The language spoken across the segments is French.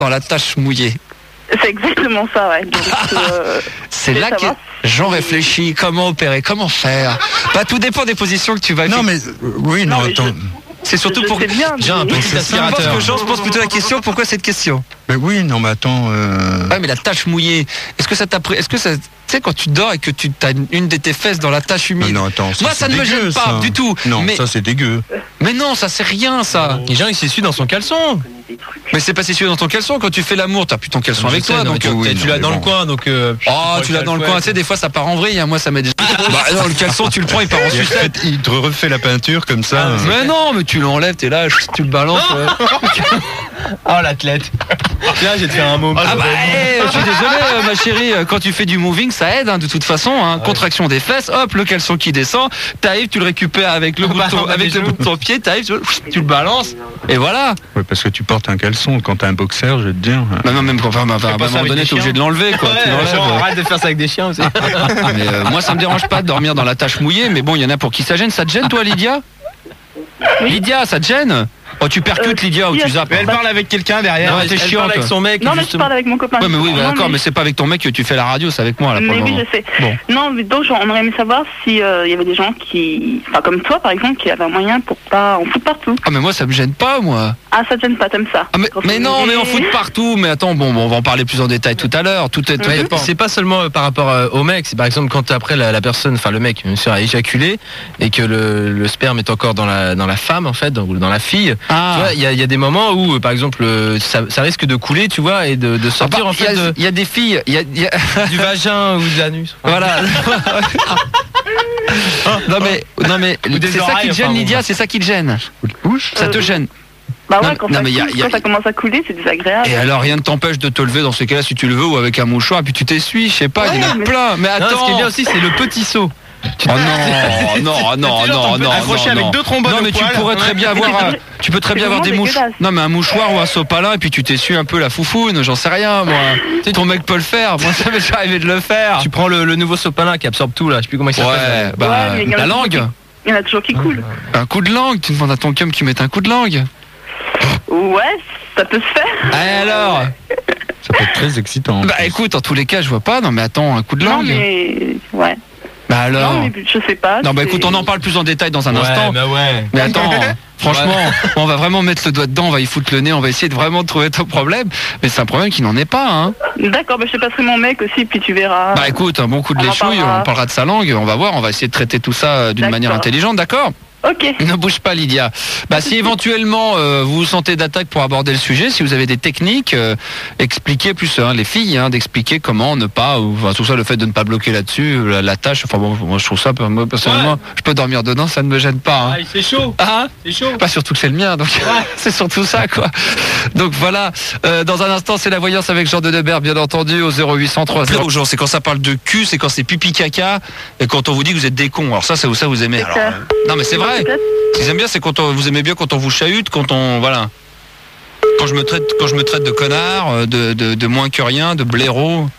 dans la tâche mouillée. C'est exactement ça, ouais. Donc, c'est là que j'en réfléchis. Comment opérer, comment faire. Bah, tout dépend des positions que tu vas. Non, mais oui, non, attends. C'est surtout pour. J'ai un petit aspirateur. Je pose plutôt la question. Pourquoi cette question? Mais oui, non, mais attends. Ouais, mais la tâche mouillée. Est-ce que ça t'a pris? Est-ce que ça, tu sais, quand tu dors et que tu as une de tes fesses dans la tâche humide? Non, attends. Moi, ça ne me gêne pas du tout. Non, mais ça c'est dégueu. Mais non, ça c'est rien, ça. Les gens, il s'essuie dans son caleçon. Mais c'est pas s'essuyer dans ton caleçon. Quand tu fais l'amour, t'as plus ton caleçon avec toi. Donc tu l'as dans le coin, donc. Tu l'as dans le coin. Tu sais, des fois, ça part en vrille. Moi, ça m'est déjà. Bah non, le caleçon, tu le prends, il part en sucette. Il te refait la peinture comme ça. Mais non, mais tu l'enlèves, t'es là, tu le balances. Oh, l'athlète. Là, j'ai te faire un mot. Ah bah, je suis désolé, ma chérie. Quand tu fais du moving, ça aide, de toute façon. Contraction des fesses, hop, le caleçon qui descend. T'arrives, tu le récupères avec le bout de ton pied. T'arrives, tu le balances. Et voilà. Ouais, parce que tu portes un caleçon quand t'as un boxer, je vais te dire. Bah non, même quand à un moment donné, t'es obligé de l'enlever, quoi. Arrête de faire ça avec des chiens aussi. Mais moi, ça me dérange pas de dormir dans la tâche mouillée, mais bon, il y en a pour qui ça gêne. Ça te gêne, toi, Lydia? Lydia, ça te gêne? Oh, tu percutes, Lydia, ou tu zappes? Elle parle avec quelqu'un derrière. Non, t'es chiante avec son mec. Non, mais je parle avec mon copain. Ouais, mais oui, d'accord, mais c'est pas avec ton mec que tu fais la radio, c'est avec moi, là, pour mais le oui, moment. je sais. Bon. Non, mais donc, on aurait aimé savoir s'il y avait des gens qui, enfin, comme toi, par exemple, qui avaient un moyen pour pas en foutre partout. Ah, mais moi, ça me gêne pas, moi. Ah, ça te gêne pas, t'aimes ça? Ah, mais non, mais on fout partout. Mais attends, bon, on va en parler plus en détail tout à l'heure. Tout dépend. C'est pas seulement par rapport au mec, c'est par exemple quand après la personne, enfin le mec, bien sûr, a éjaculé et que le sperme est encore dans la femme en fait, dans la fille. Ah. Tu vois, il y a des moments où par exemple ça risque de couler, tu vois, et de sortir en fait. Il y a des filles, il y a du vagin ou de l'anus. Voilà. non mais c'est ça qui te gêne, Lydia, c'est ça qui te gêne. Ça te gêne. Bah ouais, quand ça commence à couler, c'est désagréable. Et alors rien ne t'empêche de te lever dans ces cas-là si tu le veux, ou avec un mouchoir, et puis tu t'essuies, je sais pas, il y en a plein. Mais attends, ce qui est bien aussi, c'est le petit seau. Oh non. Accroché avec deux trombones. Non mais tu pourrais très bien avoir, tu peux très bien avoir des mouchoirs. Non mais un mouchoir ou un sopalin et puis tu t'essuies un peu la foufoune, j'en sais rien moi. Ton mec peut le faire, moi ça m'est déjà arrivé de le faire. Tu prends le nouveau sopalin qui absorbe tout là, je sais plus comment il s'appelle. La langue. Il y en a toujours qui coulent. Un coup de langue, tu demandes à ton cum qui mette un coup de langue. Ouais, ça peut se faire. Alors ça peut être très excitant. Bah écoute, en tous les cas, je vois pas. Non mais attends, un coup de langue. Non mais ouais. Bah alors. Non mais je sais pas. Non bah écoute, on en parle plus en détail dans un instant. Bah ouais. Mais attends, franchement, on va vraiment mettre le doigt dedans, on va y foutre le nez, on va essayer de vraiment trouver ton problème. Mais c'est un problème qui n'en est pas, hein. D'accord, bah je te passerai mon mec aussi, puis tu verras. Bah écoute, un bon coup de léchouille, on parlera de sa langue, on va voir, on va essayer de traiter tout ça d'une manière intelligente, d'accord ? Ok. Ne bouge pas, Lydia. Bah si éventuellement vous vous sentez d'attaque pour aborder le sujet, si vous avez des techniques, expliquez plus les filles, d'expliquer comment ne pas, enfin tout ça, le fait de ne pas bloquer là-dessus, la tâche. Enfin bon, moi je trouve ça, moi personnellement, je peux dormir dedans, ça ne me gêne pas. Ah, c'est chaud. C'est chaud. Pas surtout que c'est le mien, donc c'est surtout ça quoi. Donc voilà. Dans un instant, c'est la voyance avec Jean de Debert, bien entendu, au 0803. Genre, c'est quand ça parle de cul, c'est quand c'est pipi caca, et quand on vous dit que vous êtes des cons. Alors ça vous aimez. Alors, non mais c'est vrai. Ce qu'ils aiment bien, c'est quand vous aimez bien quand on vous chahute, quand on voilà. Quand je me traite de connard, de moins que rien, de blaireau.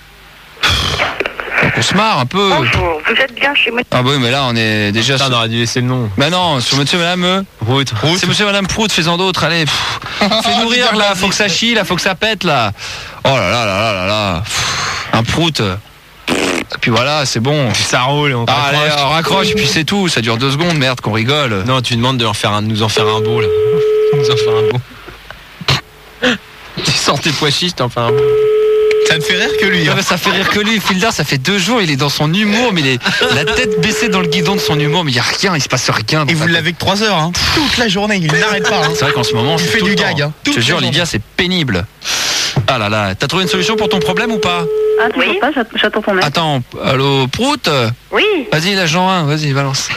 Donc on se marre un peu. Bonjour, vous êtes bien chez moi. Ah bah oui, mais là on est déjà. On aurait dû laisser le nom. Bah non, sur monsieur madame Prout. C'est monsieur madame Prout, fais-en d'autres, allez. Fais nourrir là, faut que ça chie, là, faut que ça pète là. Oh là là là là là. Un Prout. Et puis voilà, c'est bon. Ça roule, on raccroche. Allez, on raccroche, puis c'est tout. Ça dure 2 secondes, merde, qu'on rigole. Non, tu demandes de nous en faire un beau, là. Nous en faire un beau. Tu sors tes pois chiches, t'en fais un beau. Ça ne fait rire que lui. Hein. Ouais, ça fait rire que lui. Fildar, ça fait 2 jours, il est dans son humour, mais il est la tête baissée dans le guidon de son humour, mais il n'y a rien, il se passe rien. Et vous l'avez que 3 heures, hein. Toute la journée, il n'arrête pas. Hein. C'est vrai qu'en ce moment, il fait du gag. Hein. Je te jure, Lydia, c'est pénible. Ah là là, t'as trouvé une solution pour ton problème ou pas? Ah, toujours pas, j'attends ton mec. Attends, allô, Prout? Oui. Vas-y, l'agent 1, vas-y, balance.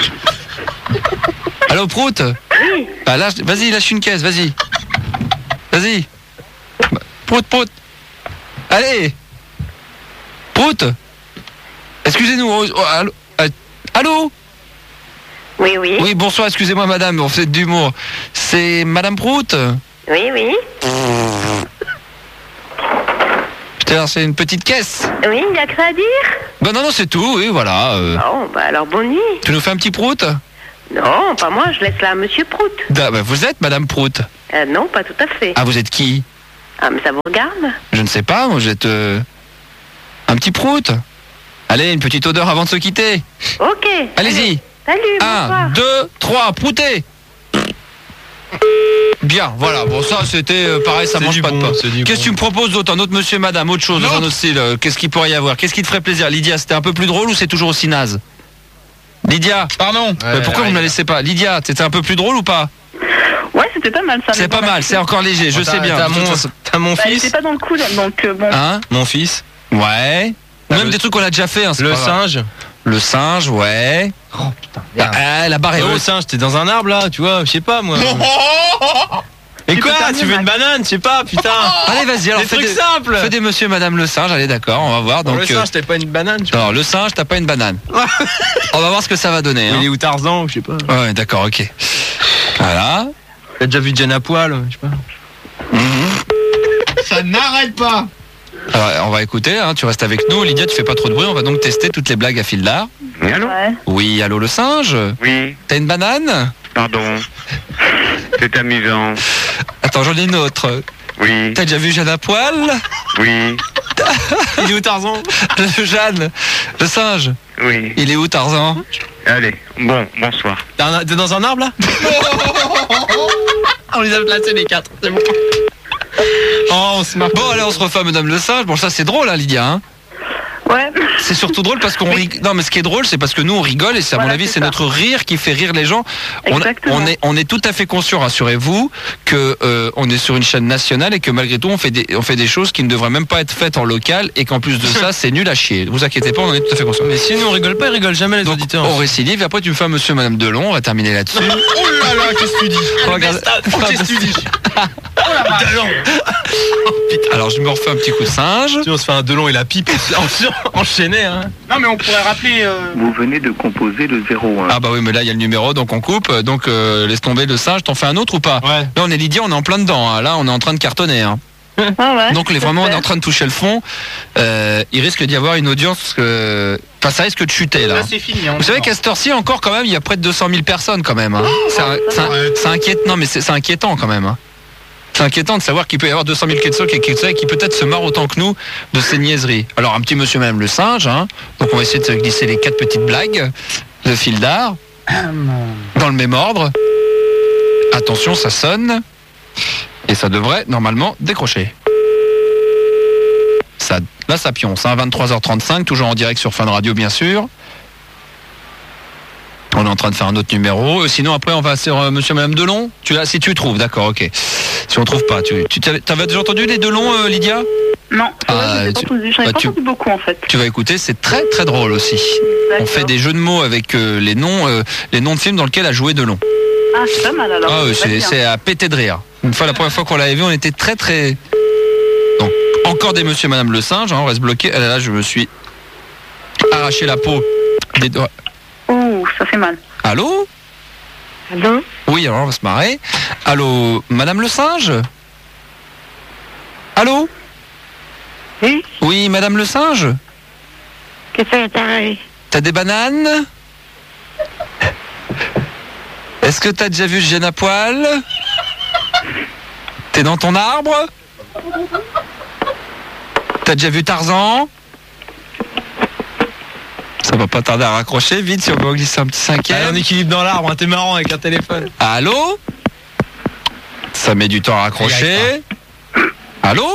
Allô, Prout? Oui. Ah, vas-y, lâche une caisse, vas-y. Vas-y. Prout. Allez. Prout. Excusez-nous. Allô? Oui. Oui, bonsoir, excusez-moi, madame, on fait d'humour. C'est madame Prout? Oui. Putain, c'est une petite caisse. Oui, il y a que ça à dire. Ben non, c'est tout, oui, voilà. Bon, bah alors bonne nuit. Tu nous fais un petit Prout? Non, pas moi, je laisse là à monsieur Prout. Vous êtes madame Prout? Non, pas tout à fait. Ah, vous êtes qui? Ah, mais ça vous regarde? Je ne sais pas, moi, j'ai un petit prout. Allez, une petite odeur avant de se quitter. Ok. Allez-y. Salut, 1, bonsoir. 2, 3, proutez. Bien, voilà. Bon, ça, c'était pareil, ça C'est mange du pas bon, de pain. c'est du Qu'est-ce que tu me proposes d'autre? Un autre monsieur, madame, autre chose, dans un autre style. Qu'est-ce qu'il pourrait y avoir? Qu'est-ce qui te ferait plaisir? Lydia, c'était un peu plus drôle ou c'est toujours aussi naze? Lydia, Pardon. pourquoi vous ne me la laissez pas? Lydia, c'était un peu plus drôle ou pas? Ouais, c'était pas mal ça. C'est pas mal, c'est encore léger, je sais bien. T'as mon Bah, fils. j'étais pas dans le coup là, donc bon. Hein? Mon fils. Ouais. Même le- des trucs qu'on a déjà fait. Hein, c'est Le pas grave. singe. Le singe, ouais. Oh putain. La barre est Le haute. singe, t'es dans un arbre là, tu vois, je sais pas moi. Et Tu quoi? peux terminer, Tu veux une Max. banane? Je sais pas, putain. Allez, vas-y, alors Des trucs simples. fais des monsieur et madame le singe, allez, d'accord, on va voir. Pour Donc, le singe, t'as pas une banane, tu vois. alors, le singe, t'as pas une banane. On va voir ce que ça va donner. Il est Hein. où Tarzan, je sais pas. Ouais, d'accord, ok. Voilà. T'as déjà vu Jen à poil, je sais pas. Ça n'arrête pas. Alors, on va écouter, hein, tu restes avec nous. Lydia, tu fais pas trop de bruit, on va donc tester toutes les blagues à fil d'art. Oui, allô? Ouais. Oui, allô, le singe? Oui, T'as une banane? pardon. C'est amusant. Attends, j'en ai une autre. Oui, T'as déjà vu Jeanne à poil? oui, Il est où Tarzan? Jeanne, le singe. oui. Il est où Tarzan? Allez, bon, bonsoir. T'es dans un arbre là? On les a placés les 4, c'est bon. Oh, on se marre. Bon, allez, on se refait à Madame le singe. Bon, ça c'est drôle, hein, Lydia. Hein. Ouais. C'est surtout drôle parce qu'on rigole. Non, mais ce qui est drôle, c'est parce que nous on rigole et c'est à mon Voilà, avis c'est c'est ça. notre rire qui fait rire les gens. Exactement. On est tout à fait conscient, rassurez-vous, que on est sur une chaîne nationale et que malgré tout on fait des choses qui ne devraient même pas être faites en local et qu'en plus de ça c'est nul à chier. Vous inquiétez pas, on en est tout à fait conscient. Mais si nous on rigole pas, ils rigolent jamais les Donc auditeurs. on récidive et après tu me fais un monsieur et madame Delon, on va terminer là-dessus. Oh là là, qu'est-ce que tu dis? Regarde. Qu'est-ce que tu dis? Alors je me refais un petit coup de singe. Tu vois, on se fait un Delon et la pipe enchaîné, hein. Non mais on pourrait rappeler. Vous venez de composer le 01. Ah bah oui, mais là il y a le numéro, donc on coupe. Donc laisse tomber le singe. T'en fais un autre ou pas? Ouais. Là on est Lydia, on est en plein dedans. Hein. Là on est en train de cartonner. Hein. Ah ouais. Donc vraiment on est en train de toucher le fond. Il risque d'y avoir une audience que... Enfin ça risque de chuter là. Là c'est fini. Vous savez qu'à cette heure-ci encore quand même il y a près de 200 000 personnes quand même. Hein. C'est inquiétant. Non mais c'est inquiétant quand même. Hein. C'est inquiétant de savoir qu'il peut y avoir 200 000 quetzals qui peut-être se marrent autant que nous de ces niaiseries. Alors un petit monsieur madame le singe. Hein. Donc on va essayer de se glisser les 4 petites blagues de fil d'art dans le même ordre. Attention, ça sonne. Et ça devrait normalement décrocher. Ça, là ça pionce, hein, 23h35, toujours en direct sur Fun Radio bien sûr. On est en train de faire un autre numéro. Sinon après on va sur monsieur et madame Delon. Si tu trouves, d'accord, ok. Si on trouve pas, t'avais déjà entendu les Delon, Lydia? Non, c'est vrai, Ah, j'en ai pas entendu. J'en ai pas entendu beaucoup en fait. Tu vas écouter, c'est très très drôle aussi. On fait des jeux de mots avec les noms de films dans lesquels a joué Delon. Ah, c'est pas mal alors. Ah oui, C'est bien. c'est à péter de rire. Une fois, la première fois qu'on l'avait vu, on était très très... Donc, encore des monsieur et madame le singe, hein, on reste bloqué. Ah là, là, je me suis arraché la peau des doigts. Ouh, ça fait mal. Allô? Allô? Oui, alors on va se marrer. Allô, madame le singe? Allô? Oui? Oui, madame le singe? Qu'est-ce que t'as? T'as des bananes? Est-ce que t'as déjà vu Jeanne à poil? T'es dans ton arbre? T'as déjà vu Tarzan? Ça va pas tarder à raccrocher, vite si on veut en glisser un petit Allez, cinquième. on équilibre dans l'arbre, hein, t'es marrant avec un téléphone. Allô? Ça met du temps à raccrocher. Allô?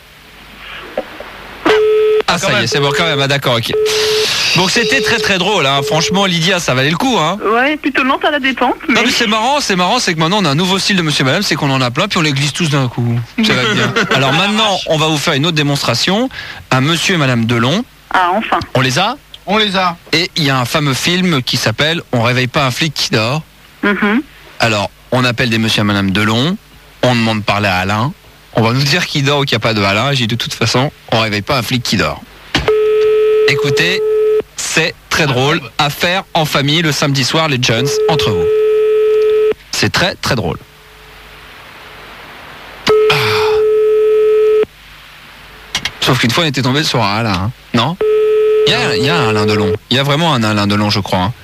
Ah ça y est, c'est bon quand même, ah, d'accord, ok. Donc c'était très très drôle, hein. Franchement Lydia, ça valait le coup, hein. Ouais, plutôt lente à la détente. Mais... Non mais c'est marrant, c'est que maintenant on a un nouveau style de monsieur et madame, c'est qu'on en a plein puis on les glisse tous d'un coup. Ça va être bien. Alors maintenant, on va vous faire une autre démonstration. Un monsieur et madame Delon, Ah, enfin. on les a. On les a. Et il y a un fameux film qui s'appelle On réveille pas un flic qui dort. Mhm. Alors, on appelle des monsieur et madame Delon, on demande de parler à Alain, on va nous dire qui dort ou qu'il n'y a pas de Alain, et j'ai dit de toute façon, on réveille pas un flic qui dort. Écoutez, c'est très drôle à faire en famille le samedi soir, les jeunes, entre vous. C'est très très drôle. Ah. Sauf qu'une fois on était tombé sur un Alain, hein. Non? Il y a un Alain Delon. Il y a vraiment un Alain Delon, je crois. Hein.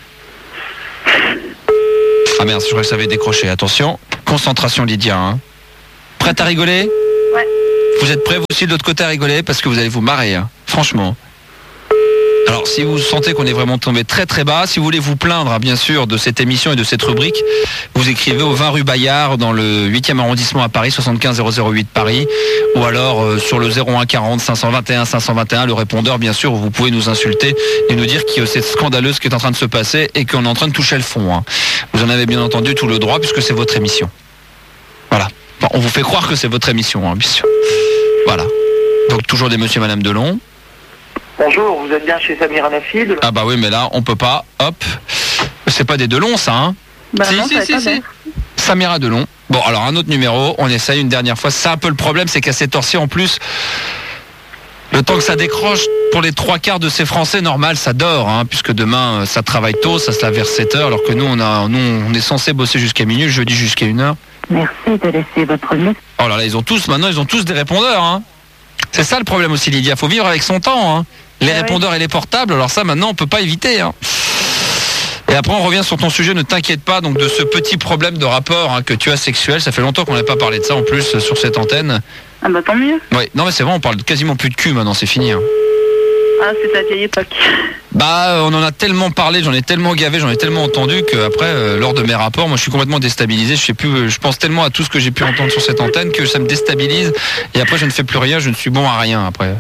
Ah merde, je crois que ça avait décroché. Attention, concentration Lydia. Hein. Prête à rigoler? Ouais. Vous êtes prêts vous aussi de l'autre côté à rigoler parce que vous allez vous marrer, hein. Franchement. Alors, si vous sentez qu'on est vraiment tombé très très bas, si vous voulez vous plaindre, hein, bien sûr, de cette émission et de cette rubrique, vous écrivez au 20 rue Bayard, dans le 8e arrondissement à Paris, 75 008 Paris, ou alors sur le 01 40 521 521, le répondeur, bien sûr, où vous pouvez nous insulter et nous dire que c'est scandaleux ce qui est en train de se passer et qu'on est en train de toucher le fond, hein. Vous en avez bien entendu tout le droit puisque c'est votre émission. Voilà. Bon, on vous fait croire que c'est votre émission, hein, bien sûr. Voilà. Donc toujours des monsieur et madame Delon. Bonjour, vous êtes bien chez Samira Nafi de... Ah bah oui, mais là, on peut pas. Hop. C'est pas des Delon, ça, hein? Bah non, ça va pas bien. Samira Delon. Bon, alors un autre numéro, on essaye une dernière fois. C'est un peu le problème, c'est qu'à cette heure-ci, en plus, le temps que ça décroche, pour les 3/4 de ces Français, normal, ça dort, hein, puisque demain, ça travaille tôt, ça se lave vers 7h, alors que nous, on est censé bosser jusqu'à minuit, jeudi jusqu'à 1h. Merci de laisser votre message. Oh là là, ils ont tous des répondeurs, hein. C'est ça le problème aussi, Lydia. Faut vivre avec son temps, hein. Les répondeurs et les portables, alors ça maintenant on peut pas éviter, hein. Et après on revient sur ton sujet, ne t'inquiète pas donc de ce petit problème de rapport, hein, que tu as sexuel. Ça fait longtemps qu'on n'a pas parlé de ça en plus sur cette antenne. Ah bah tant mieux. Oui, non mais c'est vrai, on parle quasiment plus de cul maintenant, c'est fini, hein. Ah, c'est la vieille époque. Bah on en a tellement parlé, j'en ai tellement gavé, j'en ai tellement entendu qu'après lors de mes rapports, moi je suis complètement déstabilisé. Je pense tellement à tout ce que j'ai pu entendre sur cette antenne que ça me déstabilise et après je ne fais plus rien, je ne suis bon à rien après.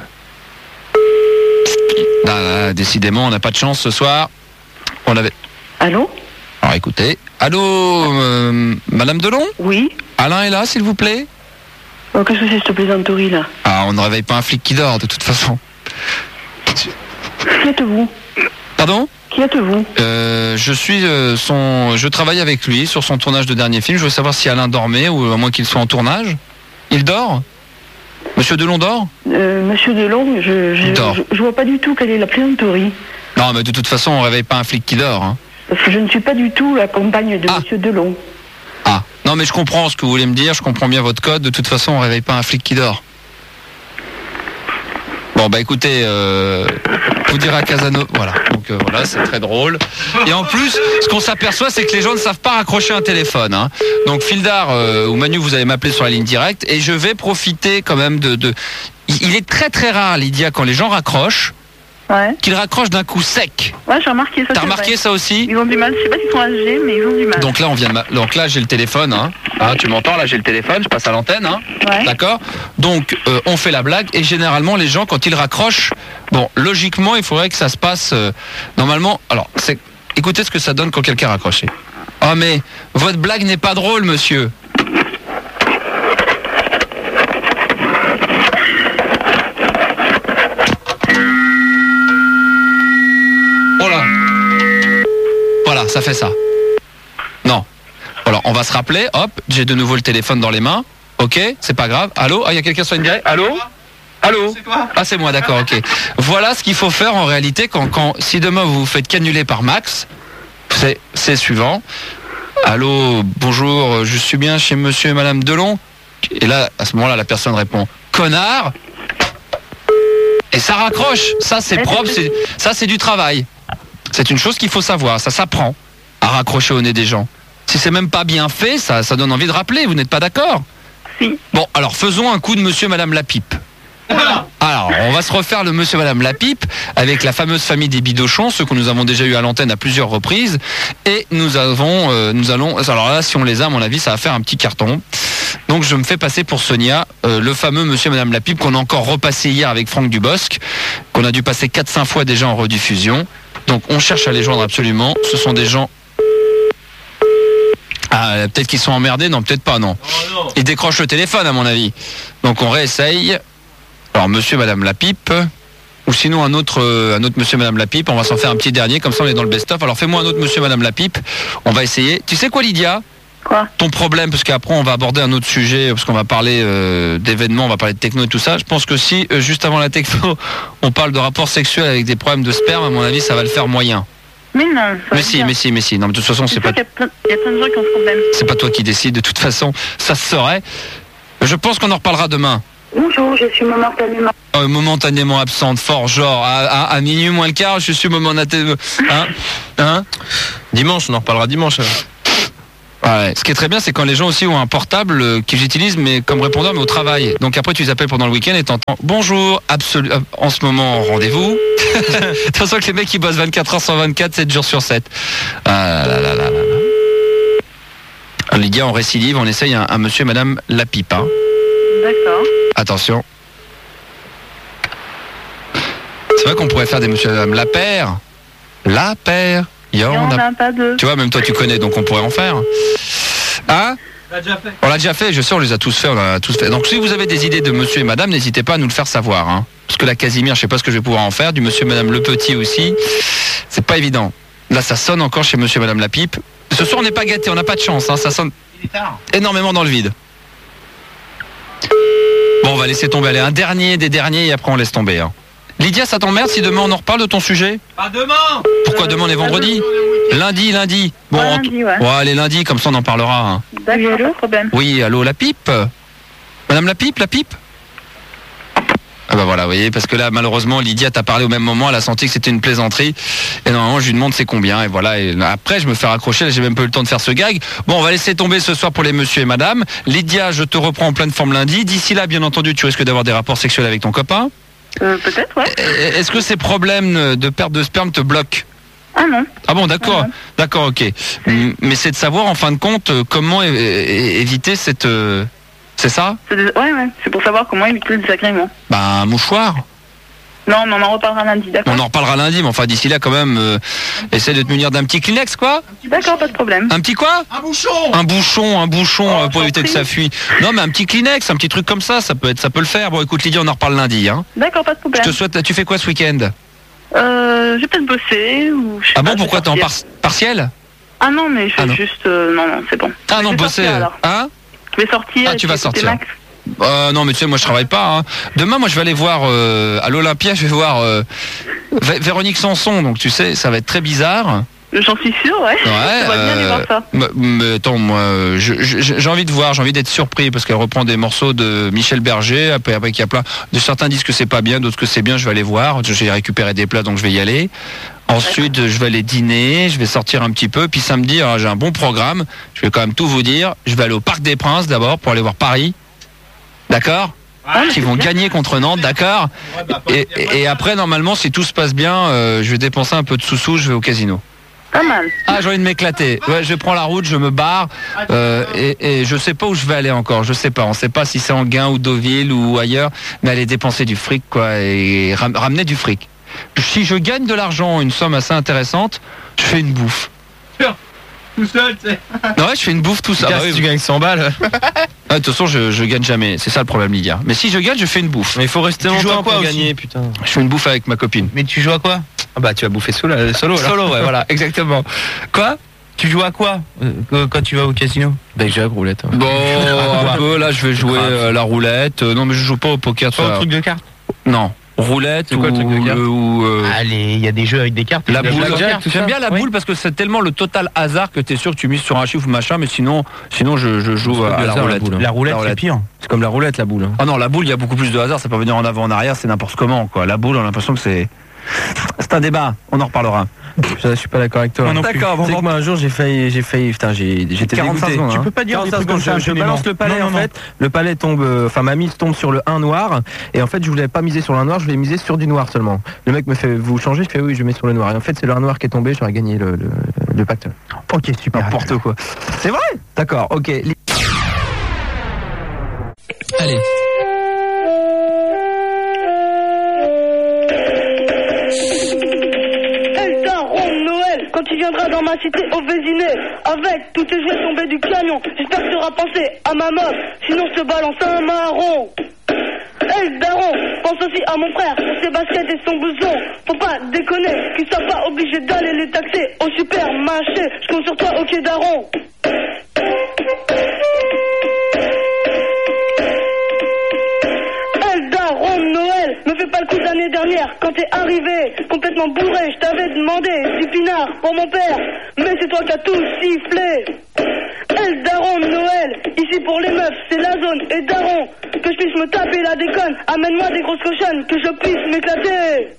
Là, décidément, on n'a pas de chance ce soir. On avait. Allô? Alors écoutez. Allô, Madame Delon? Oui. Alain est là, s'il vous plaît? Oh, qu'est-ce que c'est cette plaisanterie là? Ah, on ne réveille pas un flic qui dort de toute façon. Qui êtes-vous? Pardon? Qui êtes-vous? Je travaille avec lui sur son tournage de dernier film. Je veux savoir si Alain dormait ou à moins qu'il soit en tournage. Il dort? Monsieur Delon dort? Monsieur Delon, je vois pas du tout quelle est la plaisanterie. Non, mais de toute façon, on réveille pas un flic qui dort, hein. Parce que je ne suis pas du tout la compagne de Monsieur Delon. Ah, non mais je comprends ce que vous voulez me dire, je comprends bien votre code. De toute façon, on réveille pas un flic qui dort. Bon bah écoutez, vous direz à Casano, voilà. Donc voilà, c'est très drôle. Et en plus, ce qu'on s'aperçoit, c'est que les gens ne savent pas raccrocher un téléphone, hein. Donc Fildar ou Manu, vous allez m'appeler sur la ligne directe et je vais profiter quand même de... Il est très très rare, Lydia, quand les gens raccrochent, qu'ils raccrochent d'un coup sec. Ouais, j'ai remarqué ça. T'as remarqué ça aussi? Ils ont du mal, je sais pas s'ils sont âgés, mais ils ont du mal. Donc là, donc là, j'ai le téléphone, hein. Ah, tu m'entends, là, j'ai le téléphone, je passe à l'antenne, hein. Ouais. D'accord? Donc, on fait la blague, et généralement, les gens, quand ils raccrochent, bon, logiquement, il faudrait que ça se passe, normalement, alors, écoutez ce que ça donne quand quelqu'un a raccroché. Oh, mais, votre blague n'est pas drôle, monsieur. Oh là. Voilà, ça fait ça. Non. Alors, on va se rappeler. Hop, j'ai de nouveau le téléphone dans les mains. Ok, c'est pas grave. Allô? Ah, il y a quelqu'un sur une direct. Allô? Allô? Ah, c'est moi, d'accord, ok. Voilà ce qu'il faut faire en réalité si demain vous vous faites canuler par Max. C'est suivant. Allô, bonjour, je suis bien chez monsieur et madame Delon. Et là, à ce moment-là, la personne répond connard. Et ça raccroche. Ça, c'est propre. Ça, c'est du travail. C'est une chose qu'il faut savoir. Ça s'apprend à raccrocher au nez des gens. Si c'est même pas bien fait, ça donne envie de rappeler. Vous n'êtes pas d'accord? Si. Bon, alors faisons un coup de monsieur et madame Lapipe. Alors, on va se refaire le monsieur et madame Lapipe avec la fameuse famille des Bidochons, ceux que nous avons déjà eu à l'antenne à plusieurs reprises. Et nous allons... Alors là, si on les a, à mon avis, ça va faire un petit carton. Donc je me fais passer pour Sonia, le fameux monsieur et madame Lapipe qu'on a encore repassé hier avec Franck Dubosc, qu'on a dû passer 4-5 fois déjà en rediffusion. Donc on cherche à les joindre absolument. Ce sont des gens... Ah, peut-être qu'ils sont emmerdés. Non, peut-être pas, non. Ils décrochent le téléphone, à mon avis. Donc on réessaye. Alors monsieur et madame Lapipe, ou sinon un autre monsieur et madame Lapipe. On va s'en faire un petit dernier, comme ça on est dans le best-of. Alors fais-moi un autre monsieur et madame Lapipe. On va essayer. Tu sais quoi, Lydia? Quoi? Ton problème, parce qu'après on va aborder un autre sujet, parce qu'on va parler d'événements, on va parler de techno et tout ça. Je pense que si, juste avant la techno, on parle de rapports sexuels avec des problèmes de sperme, à mon avis, ça va le faire moyen. Mais non. Mais si. Non, mais de toute façon, c'est pas... Il y a plein de gens qui ont ce problème. C'est pas toi qui décides, de toute façon, ça se saurait. Je pense qu'on en reparlera demain. Bonjour, je suis momentanément... Momentanément absente, fort genre, à minuit moins le quart, je suis momentanément... Hein? Dimanche, on en reparlera dimanche alors. Ouais. Ce qui est très bien, c'est quand les gens aussi ont un portable qu'ils utilisent mais comme répondeur mais au travail. Donc après tu les appelles pendant le week-end et t'entends bonjour, en ce moment rendez-vous. De toute façon que les mecs ils bossent 24 heures sur 24, 7 jours sur 7. Lydia, on récidive, on essaye un monsieur et madame Lapipe. Hein. D'accord. Attention. C'est vrai qu'on pourrait faire des monsieur et madame Lapère. Lapère. Il y en a pas deux. Tu vois, même toi tu connais, donc on pourrait en faire. Hein ? On l'a déjà fait, je sais, on les a tous fait, Donc si vous avez des idées de monsieur et madame, n'hésitez pas à nous le faire savoir. Hein. Parce que la Casimir, je sais pas ce que je vais pouvoir en faire. Du monsieur et madame Le Petit aussi. C'est pas évident. Là, ça sonne encore chez monsieur et madame Lapipe. Ce soir, on n'est pas gâtés, on n'a pas de chance. Hein. Ça sonne énormément dans le vide. Bon, on va laisser tomber. Allez, un dernier des derniers et après on laisse tomber. Hein. Lydia, ça t'emmerde si demain on en reparle de ton sujet ? Pas demain. Pourquoi demain on est vendredi ? Lundi. Bon, lundi, ouais. Allez, lundi, comme ça on en parlera. Hein. D'accord, pas de problème. Oui, allô, Lapipe ? Madame Lapipe ? Ah bah voilà, vous voyez, parce que là, malheureusement, Lydia t'a parlé au même moment, elle a senti que c'était une plaisanterie. Et normalement, je lui demande c'est combien. Et voilà, et après, je me fais raccrocher, là, j'ai même pas eu le temps de faire ce gag. Bon, on va laisser tomber ce soir pour les monsieur et madame. Lydia, je te reprends en pleine forme lundi. D'ici là, bien entendu, tu risques d'avoir des rapports sexuels avec ton copain. Peut-être, ouais. Est-ce que ces problèmes de perte de sperme te bloquent ? Ah non. Ah bon, d'accord. D'accord, ok. Mais c'est de savoir, en fin de compte, comment éviter cette... C'est ça ? Ouais. C'est pour savoir comment éviter le désagrément. Un mouchoir. Non, mais on en reparlera lundi, d'accord ? On en reparlera lundi, mais enfin d'ici là quand même, essaie de te munir d'un petit Kleenex, quoi. D'accord, pas de problème. Un petit quoi ? Un bouchon. Un bouchon pour éviter que ça fuit. Non, mais un petit Kleenex, un petit truc comme ça peut le faire. Bon, écoute Lydia, on en reparle lundi, hein. D'accord, pas de problème. Je te souhaite. Tu fais quoi ce week-end ? Je vais peut-être bosser ou. Ah bon, pourquoi t'es en partiel ? Ah non, mais je fais juste. Non, c'est bon. Ah non, bosser. Hein ? Je vais sortir. Ah, tu vas sortir. Non mais tu sais, moi je travaille pas. Hein. Demain, moi je vais aller voir à l'Olympia, je vais voir Véronique Sanson. Donc tu sais, ça va être très bizarre. J'en suis sûr, ouais. Je vois bien aller voir ça. Mais attends, moi, j'ai envie de voir, j'ai envie d'être surpris parce qu'elle reprend des morceaux de Michel Berger. Après il y a plein de certains disent que c'est pas bien, d'autres que c'est bien. Je vais aller voir. J'ai récupéré des plats, donc je vais y aller. Ensuite, je vais aller dîner, je vais sortir un petit peu. Puis samedi, j'ai un bon programme. Je vais quand même tout vous dire. Je vais aller au Parc des Princes d'abord pour aller voir Paris. D'accord ? Qui vont gagner contre Nantes, d'accord ? Et après, normalement, si tout se passe bien, je vais dépenser un peu de sous-sous, je vais au casino. Pas mal. Ah, j'ai envie de m'éclater. Ouais, je prends la route, je me barre et je sais pas où je vais aller encore. Je sais pas. On sait pas si c'est Enghien ou Deauville ou ailleurs, mais aller dépenser du fric, quoi, et ramener du fric. Si je gagne de l'argent, une somme assez intéressante, je fais une bouffe. Tout seul, tu sais. Ouais, je fais une bouffe tout ça. Si tu gagnes 100 balles. De toute façon, je gagne jamais. C'est ça le problème, Lydia. Mais si je gagne, je fais une bouffe. Mais il faut rester longtemps pour gagner, putain. Je fais une bouffe avec ma copine. Mais tu joues à quoi ? Ah bah tu vas bouffer solo alors. Solo, ouais, voilà, exactement. Quoi ? Tu joues à quoi quand tu vas au casino ? Bah je joue à roulette. Ouais. Bon, un peu, là je vais jouer la roulette. Non mais je joue pas au poker. Pas au truc de cartes ? Non. Roulette ou, le truc de cartes Allez, il y a des jeux avec des cartes. La boule. J'aime bien la Oui. boule parce que c'est tellement le total hasard que t'es sûr que tu mises sur un chiffre ou machin, mais sinon je joue à la roulette. La roulette, c'est pire. C'est comme la roulette, la boule. Hein. Ah non, la boule, il y a beaucoup plus de hasard, ça peut venir en avant, en arrière, c'est n'importe comment, quoi. La boule, on a l'impression que c'est un débat, on en reparlera. Je suis pas d'accord avec toi. D'accord, bon. Tu sais que moi un jour j'ai failli, putain, j'étais 45 dégoûté. secondes, Tu peux pas dire des trucs comme ça. Je balance le palais en fait. Le palais tombe, enfin ma mise tombe sur le 1 noir. Et en fait je voulais pas miser sur le 1 noir, je voulais miser sur du noir seulement. Le mec me fait, vous changez, je fais oui, je mets sur le noir. Et en fait c'est le 1 noir qui est tombé, j'aurais gagné le pacte. Ok, super. N'importe quoi. C'est vrai ? D'accord, ok. Allez. Quand tu viendras dans ma cité au Vésiné, avec tous tes jouets tombés du camion, j'espère que tu auras pensé à ma meuf, sinon je te balance un marron. Hey daron, pense aussi à mon frère, pour ses baskets et son blouson. Faut pas déconner, qu'ils soient pas obligés d'aller les taxer au supermarché. Je compte sur toi, ok daron. Me fais pas le coup d'année dernière quand t'es arrivé complètement bourré, je t'avais demandé 10 pinards pour mon père, mais c'est toi qui as tout sifflé. El daron de Noël, ici pour les meufs, c'est la zone et daron, que je puisse me taper la déconne, amène-moi des grosses cochonnes, que je puisse m'éclater.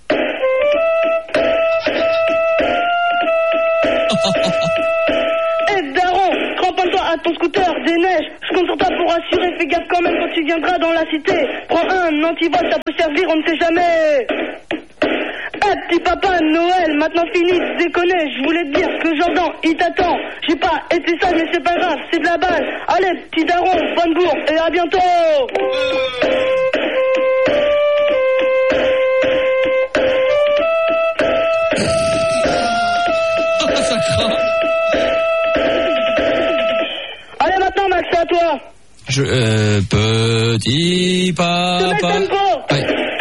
Et daron, cramponne-toi fais gaffe quand même quand tu viendras dans la cité. Prends un antivol, ça peut servir, on ne sait jamais. Eh petit papa Noël, maintenant fini de déconner. Je voulais te dire ce que Jordan, il t'attend. J'ai pas été sale mais c'est pas grave, c'est de la balle. Allez petit daron, bonne bourre et à bientôt. Allez maintenant Max, c'est à toi. Petit papa. Te mets tempo. Ouais.